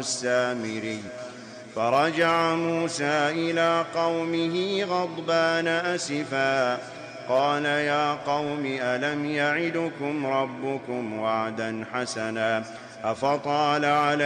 السامري. فرجع موسى إلى قومه غضبان أسفا قال يا قوم ألم يعدكم ربكم وعدا حسنا أفطال عليكم